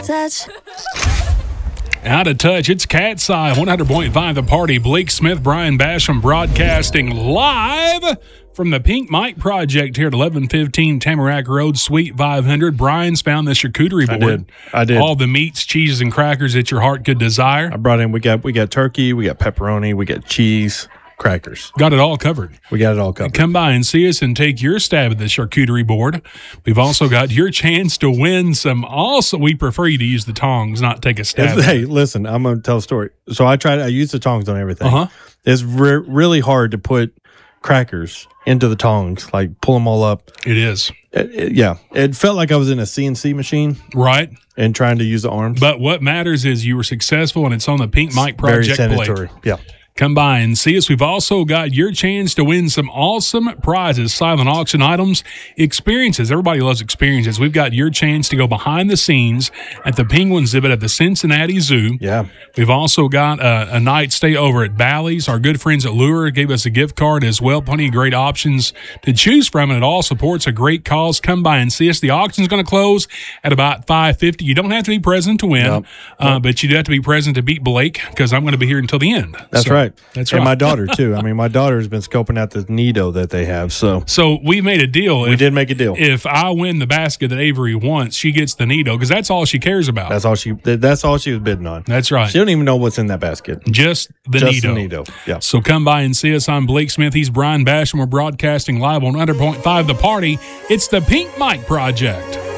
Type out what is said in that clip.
touch. Out of touch. It's Cat's Eye, 100.5 The Party. Blake Smith, Brian Basham broadcasting live from the Pink Mike Project here at 1115 Tamarack Road, Suite 500. Brian's found the charcuterie board. I did. All the meats, cheeses, and crackers that your heart could desire. I brought in, we got turkey, we got pepperoni, we got cheese, crackers. Got it all covered. We got it all covered. Come by and see us and take your stab at the charcuterie board. We've also got your chance to win some. Also, we prefer you to use the tongs, not take a stab. Hey, listen, I'm going to tell a story. So I use the tongs on everything. Uh-huh. It's really hard to put crackers into the tongs, like pull them all up. It is. It felt like I was in a CNC machine. Right. And trying to use the arms. But what matters is you were successful, and it's on the Pink Mike Project Very plate. sanitary. Yeah. Come by and see us. We've also got your chance to win some awesome prizes, silent auction items, experiences. Everybody loves experiences. We've got your chance to go behind the scenes at the Penguin exhibit at the Cincinnati Zoo. Yeah. We've also got a night stay over at Bally's. Our good friends at Lure gave us a gift card as well. Plenty of great options to choose from, and it all supports a great cause. Come by and see us. The auction's going to close at about 5:50. You don't have to be present to win, but you do have to be present to beat Blake, because I'm going to be here until the end. That's right. That's and right. my daughter, too. I mean, my daughter's been scoping out the Nido that they have. So we made a deal. We did make a deal. If I win the basket that Avery wants, she gets the Nido, because that's all she cares about. That's all she was bidding on. That's right. She don't even know what's in that basket. Just the Nido. Yeah. So come by and see us. I'm Blake Smith. He's Brian Basham. We're broadcasting live on 100.5 The Party. It's the Pink Mike Project.